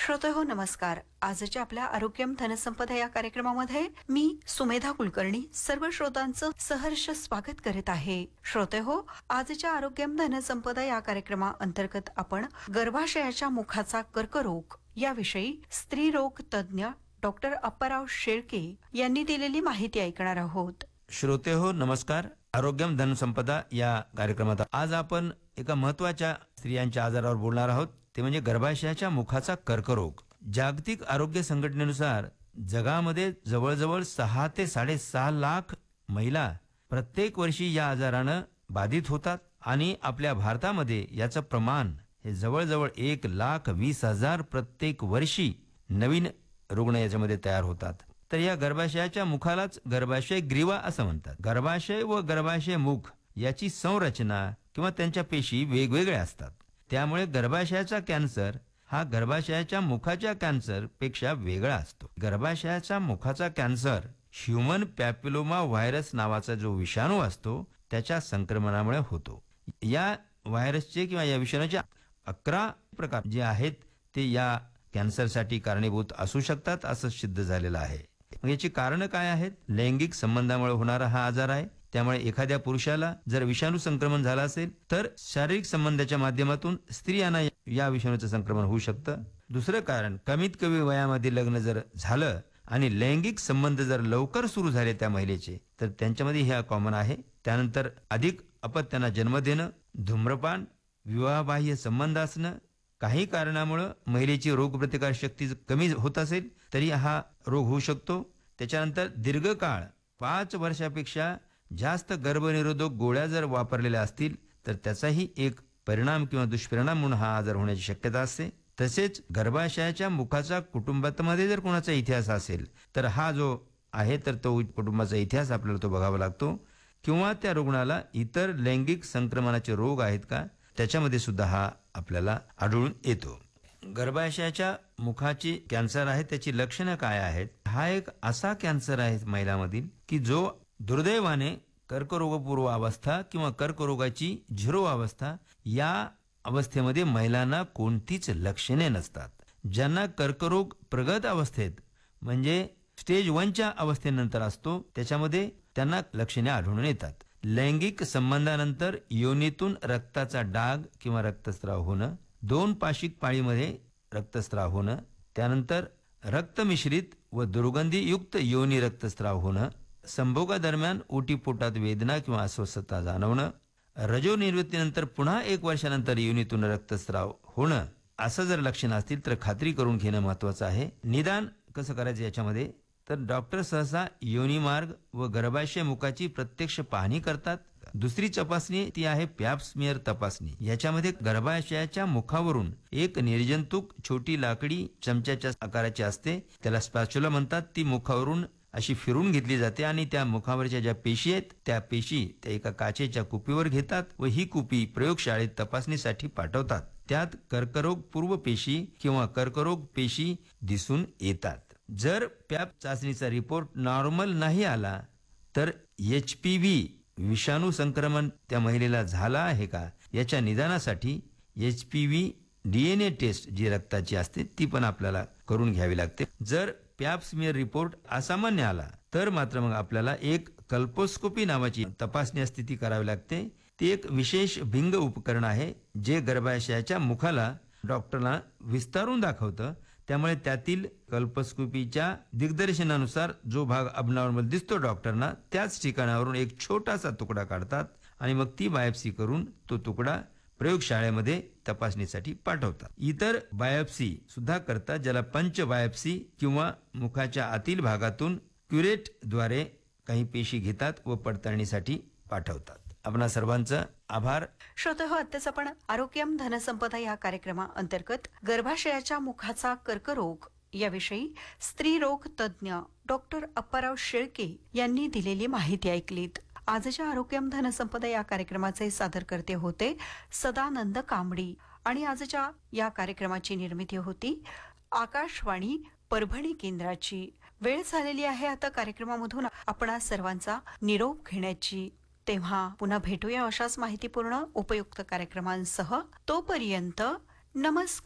श्रोतेहो नमस्कार. आजच्या आपल्या आरोग्यम धनसंपदा या कार्यक्रमामध्ये मी सुमेधा कुलकर्णी सर्व श्रोतांचं सहर्ष स्वागत करीत आहे. श्रोतेहो, आजच्या आरोग्यम धनसंपदा या कार्यक्रमाअंतर्गत आपण गर्भाशयाच्या मुखाचा कर्करोग याविषयी स्त्रीरोग तज्ञ डॉक्टर अप्पाराव शेळके यांनी दिलेली माहिती ऐकणार आहोत. श्रोते हो नमस्कार. आरोग्यम धनसंपदा या कार्यक्रमात आज आपण एका महत्त्वाच्या स्त्रियांच्या आजारावर बोलणार आहोत. ते म्हणजे गर्भाशयाच्या मुखाचा कर्करोग. जागतिक आरोग्य संघटनेनुसार जगामध्ये जवळजवळ 6 ते 6.5 लाख महिला प्रत्येक वर्षी या आजारानं बाधित होतात आणि आपल्या भारतामध्ये याचं प्रमाण हे जवळजवळ 1,20,000 प्रत्येक वर्षी नवीन रुग्ण याच्यामध्ये तयार होतात. तर या गर्भाशयाच्या मुखालाच गर्भाशय ग्रीवा असं म्हणतात. गर्भाशय व गर्भाशय मुख याची संरचना किंवा त्यांच्या पेशी वेगवेगळ्या असतात. त्यामुळे गर्भाशयाचा कॅन्सर हा गर्भाशयाच्या मुखाच्या कॅन्सर पेक्षा वेगळा असतो. गर्भाशयाचा मुखाचा कॅन्सर ह्यूमन पॅपिलोमा व्हायरस नावाचा जो विषाणू असतो त्याच्या संक्रमणामुळे होतो. या व्हायरसचे किंवा या विषाणूचे 11 प्रकार जे आहेत ते या कॅन्सरसाठी कारणीभूत असू शकतात असं सिद्ध झालेलं आहे. याची कारणं काय आहेत? लैंगिक संबंधामुळे होणारा हा आजार आहे. त्यामुळे एखाद्या पुरुषाला जर विषाणू संक्रमण झालं असेल तर शारीरिक संबंधाच्या माध्यमातून स्त्रियांना या विषाणूचं संक्रमण होऊ शकतं. दुसरं कारण, कमीत कमी वयामध्ये लग्न जर झालं आणि लैंगिक संबंध जर लवकर सुरू झाले त्या महिलेचे तर त्यांच्यामध्ये हे कॉमन आहे. त्यानंतर अधिक अपत्यांना जन्म देणं, धूम्रपान, विवाहबाह्य संबंध असणं, काही कारणामुळे महिलेची रोगप्रतिकार शक्ती कमी होत असेल तरी हा रोग होऊ शकतो. त्याच्यानंतर दीर्घकाळ 5 वर्षापेक्षा जास्त गर्भनिरोधक गोळ्या जर वापरलेल्या असतील तर त्याचाही एक परिणाम किंवा दुष्परिणाम म्हणून हा आजार होण्याची शक्यता असते. तसेच गर्भाशयाच्या मुखाचा कुटुंबामध्ये जर कोणाचा इतिहास असेल तर हा जो आहे तर तो कुटुंबाचा इतिहास आपल्याला तो बघावा लागतो. किंवा त्या रुग्णाला इतर लैंगिक संक्रमणाचे रोग आहेत का त्याच्यामध्ये सुद्धा हा आपल्याला आढळून येतो. गर्भाशयाच्या मुखाची कॅन्सर आहे त्याची लक्षणं काय आहेत? हा एक असा कॅन्सर आहे महिलांमधील की जो दुर्दैवाने कर्करोगपूर्व अवस्था किंवा कर्करोगाची 0 अवस्था या अवस्थेमध्ये महिलांना कोणतीच लक्षणे नसतात. ज्यांना कर्करोग प्रगत अवस्थेत म्हणजे स्टेज 1च्या अवस्थेनंतर असतो त्याच्यामध्ये त्यांना लक्षणे आढळून येतात. लैंगिक संबंधानंतर योनीतून रक्ताचा डाग किंवा रक्तस्राव होणं, 2 पाशिक पाळीमध्ये रक्तस्राव होणं, त्यानंतर रक्तमिश्रित व दुर्गंधीयुक्त योनी रक्तस्राव होणं, संभोगादरम्यान ओटीपोटात वेदना किंवा अस्वस्थता जाणवणं, रजोनिवृत्तीनंतर पुन्हा 1 वर्षानंतर योनीतून रक्तस्राव होणं, असं जर लक्षणं असतील तर खात्री करून घेणं महत्वाचं आहे. निदान कसं करायचं याच्यामध्ये तर डॉक्टर सहसा योनी मार्ग व गर्भाशय मुखाची प्रत्यक्ष पाहणी करतात. दुसरी तपासणी ती आहे पॅप स्मिअर तपासणी. याच्यामध्ये गर्भाशयाच्या मुखावरून एक निर्जंतुक छोटी लाकडी चमच्याच्या आकाराची असते, त्याला स्पॅच्युला म्हणतात. ती मुखावरून अशी फिरून घेतली जाते आणि त्या मुखावरच्या ज्या पेशी आहेत त्या पेशी त्या एका काचेच्या कुपीवर घेतात व ही कुपी प्रयोगशाळेत तपासणीसाठी पाठवतात. त्यात कर्करोग पूर्व पेशी किंवा कर्करोग पेशी दिसून येतात. जर पॅप चाचणीचा रिपोर्ट नॉर्मल नाही आला तर HPV विषाणू संक्रमण त्या महिलेला झाला आहे का याच्या निदानासाठी HPV DNA टेस्ट जी रक्ताची असते ती पण आपल्याला करून घ्यावी लागते. जर पॅप स्मिअर रिपोर्ट असामान्य आला तर मात्र मग आपल्याला एक कल्पोस्कोपी नावाची तपासणी असते ती करावी लागते. ती एक विशेष भिंग उपकरण आहे जे गर्भाशयाच्या मुखाला डॉक्टरला विस्तारून दाखवतं. त्यामुळे त्यातील कल्पोस्कोपीच्या दिग्दर्शनानुसार जो भाग अबनॉर्मल दिसतो डॉक्टरना त्याच ठिकाणावरून एक छोटासा तुकडा काढतात आणि मग ती बायोप्सी करून तो तुकडा प्रयोगशाळेमध्ये तपासणीसाठी पाठवतात. इतर बायोप्सी सुद्धा करतात ज्याला पंच बायोप्सी किंवा मुखाच्या आतील भागातून क्युरेटद्वारे काही पेशी घेतात व पडताळणीसाठी पाठवतात. आपणा सर्वांचं आभार. श्रोतेहो, आत्ताच आपण आरोग्यम धनसंपदा या कार्यक्रमाअंतर्गत गर्भाशयाच्या मुखाचा कर्करोग याविषयी स्त्रीरोग तज्ञ डॉक्टर अप्पाराव शेळके यांनी दिलेली माहिती ऐकलीत. आजच्या आरोग्यम धनसंपदा या कार्यक्रमाचे सादरकर्ते होते सदानंद कांबडी आणि आजच्या या कार्यक्रमाची निर्मिती होती आकाशवाणी परभणी केंद्राची. वेळ झालेली आहे आता कार्यक्रमामधून आपणा सर्वांचा निरोप घेण्याची. तेव्हा पुन्हा भेटूया अशाच माहितीपूर्ण उपयुक्त कार्यक्रमांसह. तोपर्यंत नमस्कार.